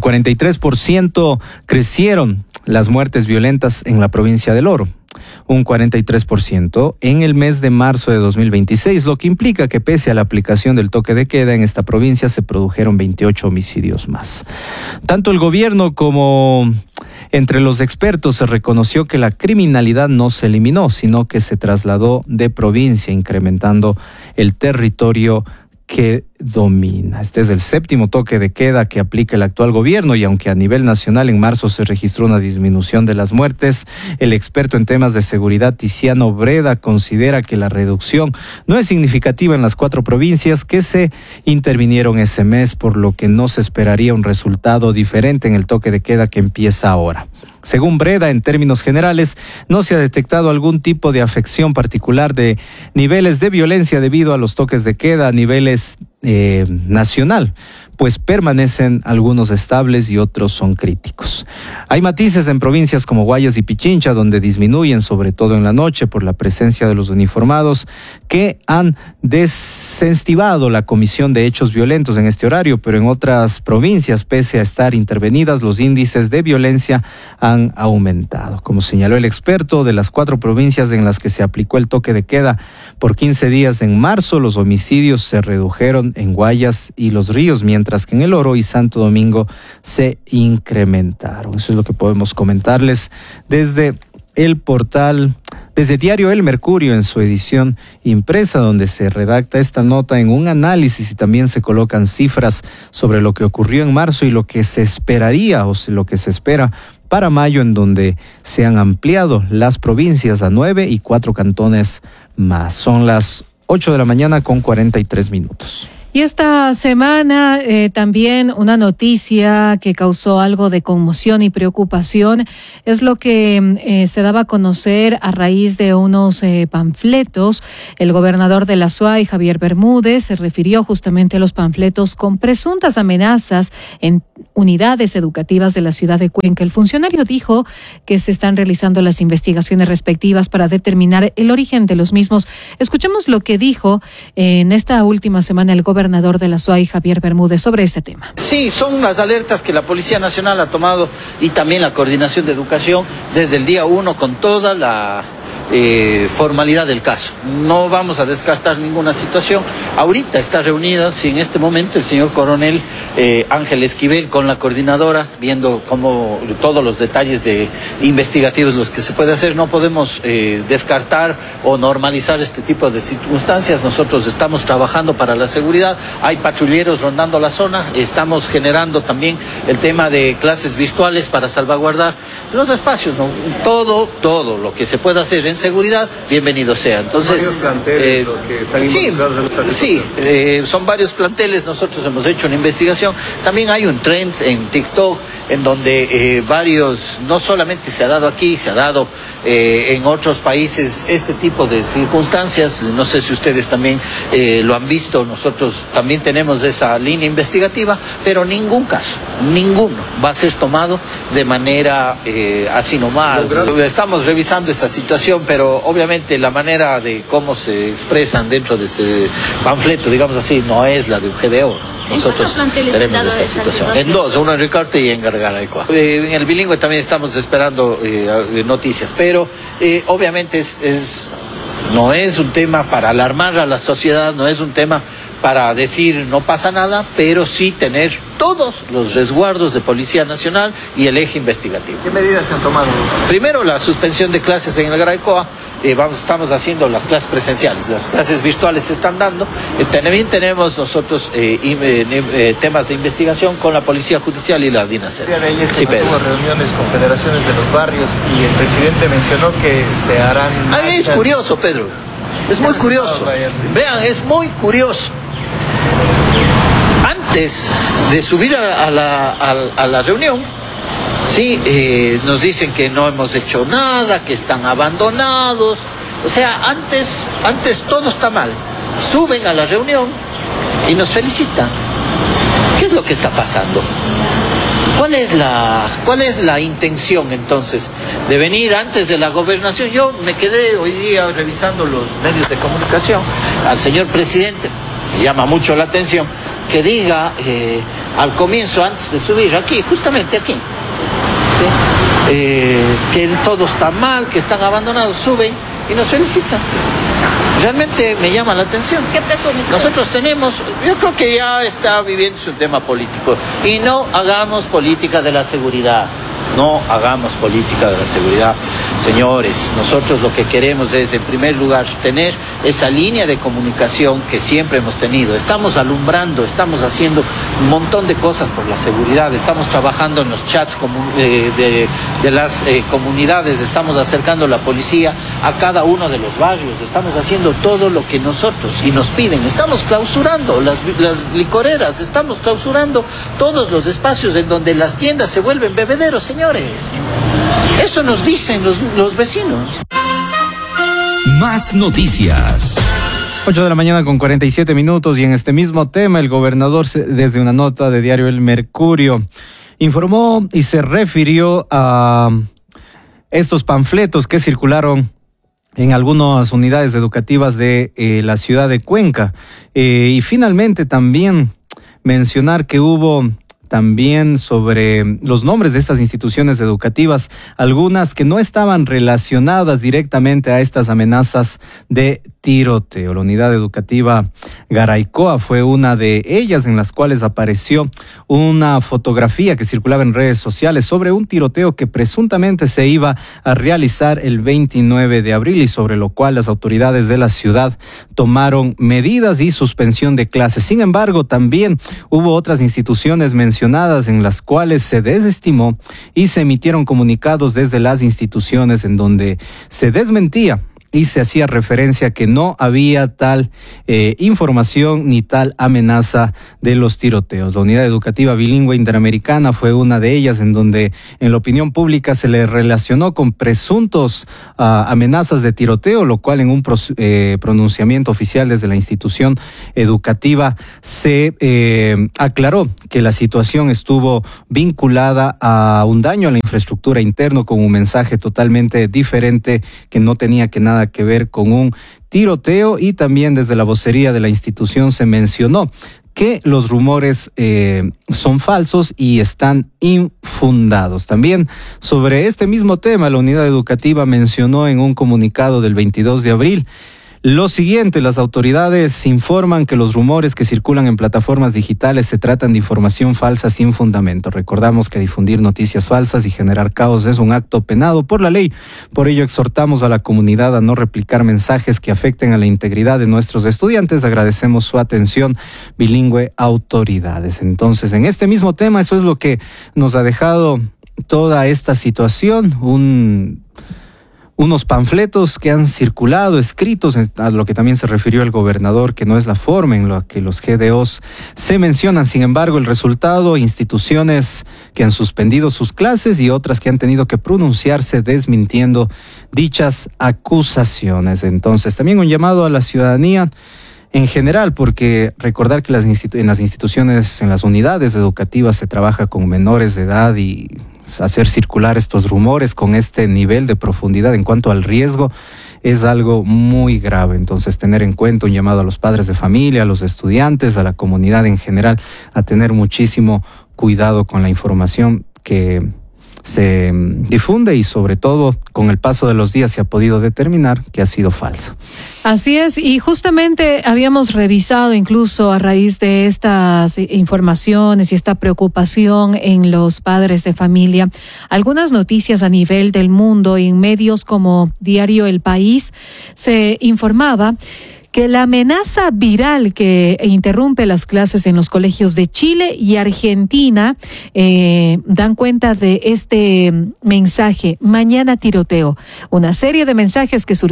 43% crecieron las muertes violentas en la provincia del Oro, un 43% en el mes de marzo de 2026, lo que implica que pese a la aplicación del toque de queda en esta provincia se produjeron 28 homicidios más. Tanto el gobierno como entre los expertos se reconoció que la criminalidad no se eliminó, sino que se trasladó de provincia, incrementando el territorio que domina. Este es el 7º toque de queda que aplica el actual gobierno, y aunque a nivel nacional en marzo se registró una disminución de las muertes, el experto en temas de seguridad Tiziano Breda considera que la reducción no es significativa en las 4 provincias que se intervinieron ese mes, por lo que no se esperaría un resultado diferente en el toque de queda que empieza ahora. Según Breda, en términos generales, no se ha detectado algún tipo de afección particular de niveles de violencia debido a los toques de queda a niveles nacional, pues permanecen algunos estables y otros son críticos. Hay matices en provincias como Guayas y Pichincha, donde disminuyen, sobre todo en la noche, por la presencia de los uniformados que han desincentivado la comisión de hechos violentos en este horario, pero en otras provincias, pese a estar intervenidas, los índices de violencia han aumentado. Como señaló el experto, de las 4 provincias en las que se aplicó el toque de queda por 15 días en marzo, los homicidios se redujeron en Guayas y Los Ríos, mientras que en El Oro y Santo Domingo se incrementaron. Eso es lo que podemos comentarles desde el portal, desde Diario El Mercurio en su edición impresa, donde se redacta esta nota en un análisis y también se colocan cifras sobre lo que ocurrió en marzo y lo que se esperaría o lo que se espera para mayo, en donde se han ampliado las provincias a 9 y 4 cantones más. Son las 8 de la mañana con 43 minutos. Y esta semana también una noticia que causó algo de conmoción y preocupación es lo que se daba a conocer a raíz de unos panfletos. El gobernador de la SUAY, Javier Bermúdez, se refirió justamente a los panfletos con presuntas amenazas en unidades educativas de la ciudad de Cuenca. El funcionario dijo que se están realizando las investigaciones respectivas para determinar el origen de los mismos. Escuchemos lo que dijo en esta última semana el gobernador de la SUAY, Javier Bermúdez, sobre este tema. Sí, son las alertas que la Policía Nacional ha tomado y también la Coordinación de Educación desde el día 1 con toda la formalidad del caso. No vamos a descartar ninguna situación. Ahorita está reunido, si en este momento, el señor coronel Ángel Esquivel con la coordinadora, viendo cómo todos los detalles de investigativos los que se puede hacer. No podemos descartar o normalizar este tipo de circunstancias. Nosotros estamos trabajando para la seguridad. Hay patrulleros rondando la zona. Estamos generando también el tema de clases virtuales para salvaguardar los espacios, ¿no? Todo lo que se pueda hacer en seguridad, bienvenido sea. Entonces, son varios planteles. Nosotros hemos hecho una investigación. También hay un trend en TikTok en donde varios, no solamente se ha dado aquí, se ha dado en otros países este tipo de circunstancias. No sé si ustedes también lo han visto, nosotros también tenemos esa línea investigativa, pero ninguno va a ser tomado de manera así nomás. Estamos revisando esta situación, pero obviamente la manera de cómo se expresan dentro de ese panfleto, digamos así, no es la de un GDO. Nosotros tenemos esta situación. En dos, uno en Ricaurte y en Gargaraycoa. En el bilingüe también estamos esperando noticias, pero obviamente no es un tema para alarmar a la sociedad, no es un tema para decir no pasa nada, pero sí tener todos los resguardos de Policía Nacional y el eje investigativo. ¿Qué medidas se han tomado? Primero, la suspensión de clases en el Garaycoa. Estamos haciendo las clases presenciales, las clases virtuales se están dando. También tenemos nosotros temas de investigación con la Policía Judicial y la DINASER. Sí, hubo reuniones con federaciones de los barrios y el presidente mencionó que se harán... Es curioso, Pedro, es muy curioso. Vean, es muy curioso. Antes de subir a la reunión, sí, nos dicen que no hemos hecho nada, que están abandonados. O sea, antes todo está mal. Suben a la reunión y nos felicitan. ¿Qué es lo que está pasando? ¿Cuál es la intención entonces de venir antes de la gobernación? Yo me quedé hoy día revisando los medios de comunicación. Al señor presidente me llama mucho la atención que diga al comienzo, antes de subir aquí, justamente aquí, ¿sí? Que todo está mal, que están abandonados, suben y nos felicitan. Realmente me llama la atención. ¿Qué presumes? Nosotros yo creo que ya está viviendo un tema político. Y no hagamos política de la seguridad. No hagamos política de la seguridad. Señores, nosotros lo que queremos es, en primer lugar, tener esa línea de comunicación que siempre hemos tenido. Estamos alumbrando, estamos haciendo un montón de cosas por la seguridad, estamos trabajando en los chats de las comunidades, estamos acercando la policía a cada uno de los barrios, estamos haciendo todo lo que nosotros y nos piden. Estamos clausurando las licoreras, estamos clausurando todos los espacios en donde las tiendas se vuelven bebederos, señores. Eso nos dicen los vecinos. Más noticias. 8:47 y en este mismo tema el gobernador, desde una nota de diario El Mercurio, informó y se refirió a estos panfletos que circularon en algunas unidades educativas de la ciudad de Cuenca. Y finalmente también mencionar que hubo también sobre los nombres de estas instituciones educativas, algunas que no estaban relacionadas directamente a estas amenazas de tiroteo. La unidad educativa Garaycoa fue una de ellas, en las cuales apareció una fotografía que circulaba en redes sociales sobre un tiroteo que presuntamente se iba a realizar el 29 de abril y sobre lo cual las autoridades de la ciudad tomaron medidas y suspensión de clases. Sin embargo, también hubo otras instituciones mencionadas en las cuales se desestimó y se emitieron comunicados desde las instituciones en donde se desmentía y se hacía referencia que no había tal información ni tal amenaza de los tiroteos. La Unidad Educativa Bilingüe Interamericana fue una de ellas, en donde en la opinión pública se le relacionó con presuntos amenazas de tiroteo, lo cual en un pronunciamiento oficial desde la institución educativa se aclaró que la situación estuvo vinculada a un daño a la infraestructura interna, con un mensaje totalmente diferente que no tenía nada que ver con un tiroteo. Y también desde la vocería de la institución se mencionó que los rumores son falsos y están infundados. También sobre este mismo tema, la unidad educativa mencionó en un comunicado del 22 de abril lo siguiente: las autoridades informan que los rumores que circulan en plataformas digitales se tratan de información falsa sin fundamento. Recordamos que difundir noticias falsas y generar caos es un acto penado por la ley. Por ello exhortamos a la comunidad a no replicar mensajes que afecten a la integridad de nuestros estudiantes. Agradecemos su atención, bilingüe autoridades. Entonces, en este mismo tema, eso es lo que nos ha dejado toda esta situación, unos panfletos que han circulado, escritos, a lo que también se refirió el gobernador, que no es la forma en la que los GDOs se mencionan. Sin embargo, el resultado, instituciones que han suspendido sus clases y otras que han tenido que pronunciarse desmintiendo dichas acusaciones. Entonces, también un llamado a la ciudadanía en general, porque recordar que en las instituciones, en las unidades educativas se trabaja con menores de edad y hacer circular estos rumores con este nivel de profundidad en cuanto al riesgo es algo muy grave. Entonces, tener en cuenta un llamado a los padres de familia, a los estudiantes, a la comunidad en general, a tener muchísimo cuidado con la información que se difunde y sobre todo con el paso de los días se ha podido determinar que ha sido falsa. Así es, y justamente habíamos revisado incluso a raíz de estas informaciones y esta preocupación en los padres de familia algunas noticias a nivel del mundo. En medios como Diario El País se informaba que la amenaza viral que interrumpe las clases en los colegios de Chile y Argentina dan cuenta de este mensaje: mañana tiroteo. Una serie de mensajes que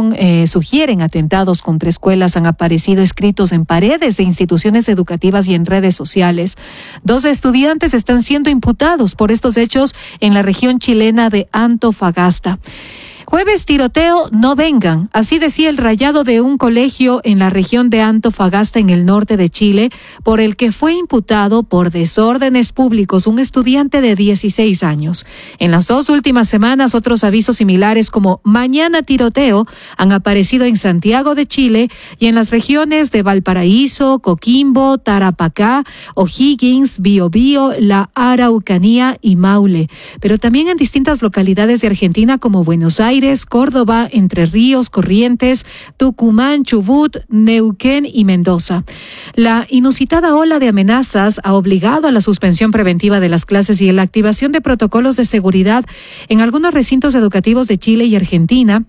sugieren atentados contra escuelas han aparecido escritos en paredes de instituciones educativas y en redes sociales. 2 estudiantes están siendo imputados por estos hechos en la región chilena de Antofagasta. Jueves tiroteo, no vengan. Así decía el rayado de un colegio en la región de Antofagasta, en el norte de Chile, por el que fue imputado por desórdenes públicos un estudiante de 16 años. En las 2 últimas semanas, otros avisos similares como mañana tiroteo han aparecido en Santiago de Chile y en las regiones de Valparaíso, Coquimbo, Tarapacá, O'Higgins, Biobío, la Araucanía y Maule. Pero también en distintas localidades de Argentina como Buenos Aires, Córdoba, Entre Ríos, Corrientes, Tucumán, Chubut, Neuquén y Mendoza. La inusitada ola de amenazas ha obligado a la suspensión preventiva de las clases y a la activación de protocolos de seguridad en algunos recintos educativos de Chile y Argentina,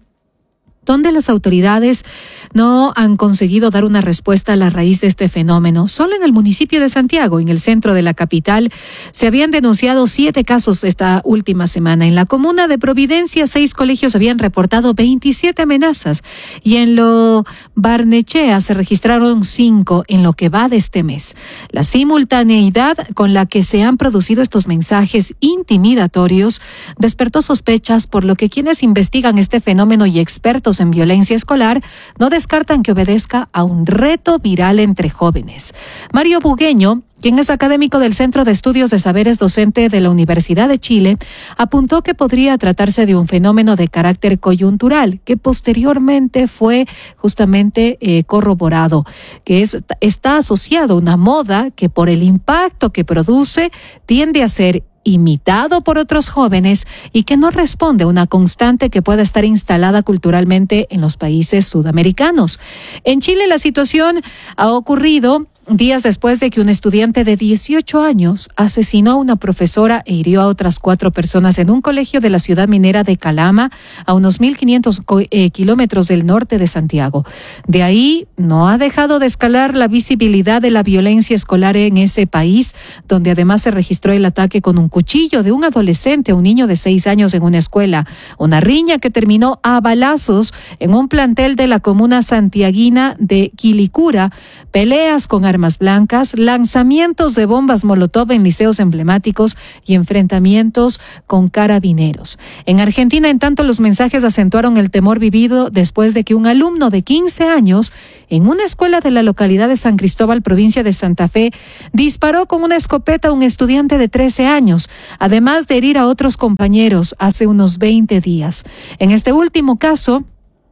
donde las autoridades no han conseguido dar una respuesta a la raíz de este fenómeno. Solo en el municipio de Santiago, en el centro de la capital, se habían denunciado 7 casos esta última semana. En la comuna de Providencia, 6 colegios habían reportado 27 amenazas y en lo Barnechea se registraron 5 en lo que va de este mes. La simultaneidad con la que se han producido estos mensajes intimidatorios despertó sospechas, por lo que quienes investigan este fenómeno y expertos en violencia escolar no descartan que obedezca a un reto viral entre jóvenes. Mario Bugueño, quien es académico del Centro de Estudios de Saberes, docente de la Universidad de Chile, apuntó que podría tratarse de un fenómeno de carácter coyuntural que posteriormente fue justamente corroborado, que está asociado a una moda que por el impacto que produce tiende a ser imitado por otros jóvenes y que no responde a una constante que pueda estar instalada culturalmente en los países sudamericanos. En Chile la situación ha ocurrido días después de que un estudiante de 18 años asesinó a una profesora e hirió a otras 4 personas en un colegio de la ciudad minera de Calama, a unos 1.500 kilómetros del norte de Santiago. De ahí no ha dejado de escalar la visibilidad de la violencia escolar en ese país, donde además se registró el ataque con un cuchillo de un adolescente a un niño de 6 años en una escuela, una riña que terminó a balazos en un plantel de la comuna santiaguina de Quilicura, peleas con armas blancas, lanzamientos de bombas molotov en liceos emblemáticos y enfrentamientos con carabineros. En Argentina, en tanto, los mensajes acentuaron el temor vivido después de que un alumno de 15 años en una escuela de la localidad de San Cristóbal, provincia de Santa Fe, disparó con una escopeta a un estudiante de 13 años, además de herir a otros compañeros hace unos 20 días. En este último caso,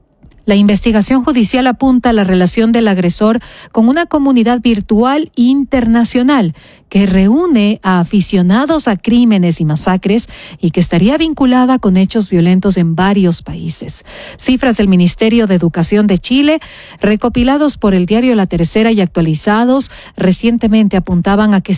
la investigación judicial apunta a la relación del agresor con una comunidad virtual internacional que reúne a aficionados a crímenes y masacres y que estaría vinculada con hechos violentos en varios países. Cifras del Ministerio de Educación de Chile, recopilados por el diario La Tercera y actualizados recientemente, apuntaban a que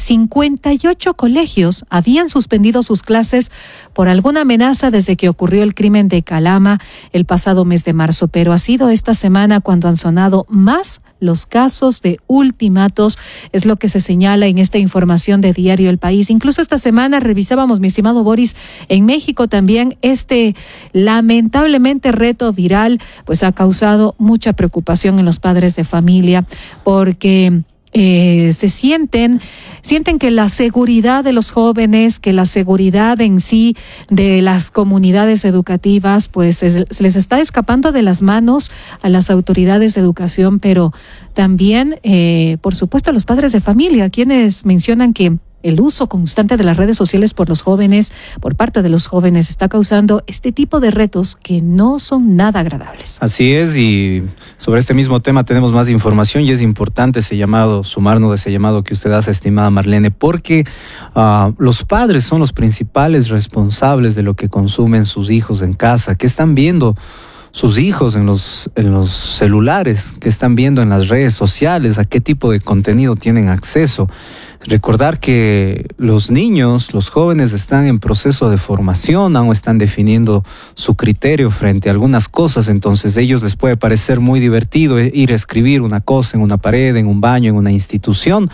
58 colegios habían suspendido sus clases por alguna amenaza desde que ocurrió el crimen de Calama el pasado mes de marzo. Pero sido esta semana cuando han sonado más los casos de ultimatos, es lo que se señala en esta información de Diario El País. Incluso esta semana revisábamos, mi estimado Boris, en México también este lamentablemente reto viral, pues ha causado mucha preocupación en los padres de familia, porque se sienten que la seguridad de los jóvenes, que la seguridad en sí de las comunidades educativas, pues se les está escapando de las manos a las autoridades de educación, pero también, por supuesto, a los padres de familia, quienes mencionan que el uso constante de las redes sociales por los jóvenes, por parte de los jóvenes, está causando este tipo de retos que no son nada agradables. Así es, y sobre este mismo tema tenemos más información y es importante sumarnos a ese llamado que usted hace, estimada Marlene, porque los padres son los principales responsables de lo que consumen sus hijos en casa, que están viendo sus hijos en los celulares, que están viendo en las redes sociales, a qué tipo de contenido tienen acceso. Recordar que los niños, los jóvenes están en proceso de formación, aún están definiendo su criterio frente a algunas cosas, entonces a ellos les puede parecer muy divertido ir a escribir una cosa en una pared, en un baño, en una institución,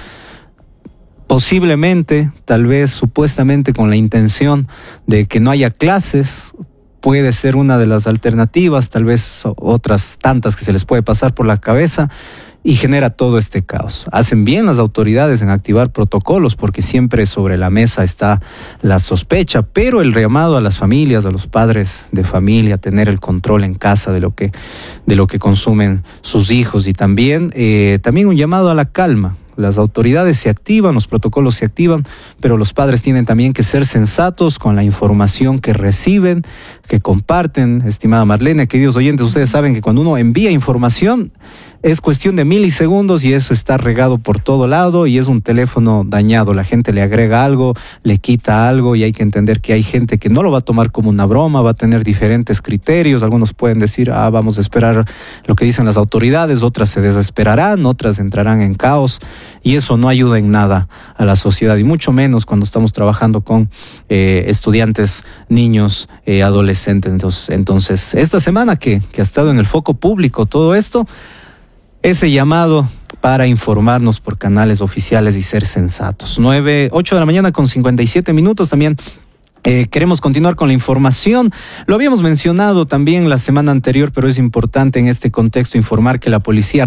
posiblemente, tal vez, supuestamente con la intención de que no haya clases. Puede ser una de las alternativas, tal vez otras tantas que se les puede pasar por la cabeza, y genera todo este caos. Hacen bien las autoridades en activar protocolos porque siempre sobre la mesa está la sospecha, pero el llamado a las familias, a los padres de familia, a tener el control en casa de lo que consumen sus hijos, y también un llamado a la calma. Las autoridades se activan, los protocolos se activan, pero los padres tienen también que ser sensatos con la información que reciben, que comparten. Estimada Marlene, queridos oyentes, ustedes saben que cuando uno envía información es cuestión de milisegundos y eso está regado por todo lado y es un teléfono dañado. La gente le agrega algo, le quita algo y hay que entender que hay gente que no lo va a tomar como una broma, va a tener diferentes criterios. Algunos pueden decir, vamos a esperar lo que dicen las autoridades, otras se desesperarán, otras entrarán en caos. Y eso no ayuda en nada a la sociedad, y mucho menos cuando estamos trabajando con estudiantes, niños, adolescentes. Entonces, esta semana que ha estado en el foco público todo esto, ese llamado para informarnos por canales oficiales y ser sensatos. 8 de la mañana con 57 minutos también. Queremos continuar con la información. Lo habíamos mencionado también la semana anterior, pero es importante en este contexto recordar que la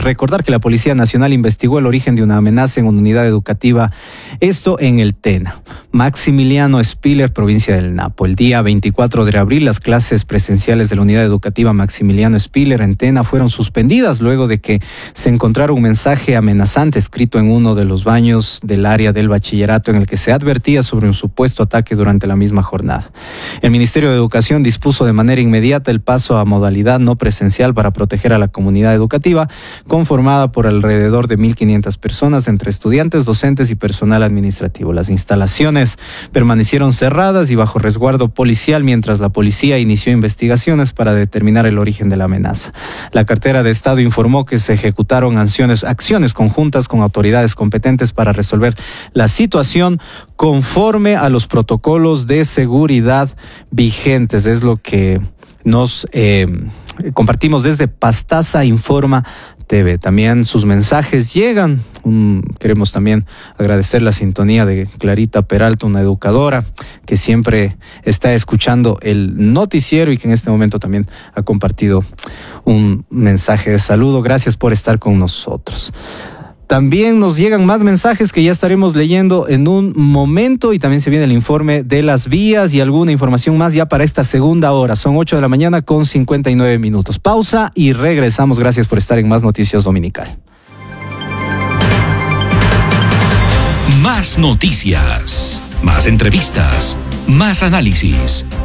Policía Nacional investigó el origen de una amenaza en una unidad educativa, esto en el Tena. Maximiliano Spiller, provincia del Napo. El día 24 de abril, las clases presenciales de la unidad educativa Maximiliano Spiller en Tena fueron suspendidas luego de que se encontrara un mensaje amenazante escrito en uno de los baños del área del bachillerato en el que se advertía sobre un supuesto ataque durante la misma jornada. El Ministerio de Educación dispuso de manera inmediata el paso a modalidad no presencial para proteger a la comunidad educativa, conformada por alrededor de 1.500 personas, entre estudiantes, docentes y personal administrativo. Las instalaciones permanecieron cerradas y bajo resguardo policial mientras la policía inició investigaciones para determinar el origen de la amenaza. La cartera de Estado informó que se ejecutaron acciones conjuntas con autoridades competentes para resolver la situación conforme a los protocolos de seguridad vigentes. Es lo que nos compartimos desde Pastaza Informa TV. También sus mensajes llegan. Queremos también agradecer la sintonía de Clarita Peralta, una educadora que siempre está escuchando el noticiero y que en este momento también ha compartido un mensaje de saludo. Gracias por estar con nosotros. También nos llegan más mensajes que ya estaremos leyendo en un momento, y también se viene el informe de las vías y alguna información más ya para esta segunda hora. Son 8 de la mañana con 59 minutos. Pausa y regresamos. Gracias por estar en Más Noticias Dominical. Más noticias, más entrevistas, más análisis.